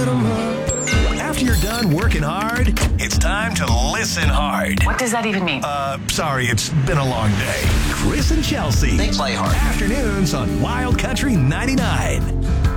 After you're done working hard, it's time to listen hard. What does that even mean? Sorry, it's been a long day. Chris and Chelsea. They play hard. Afternoons on Wild Country 99.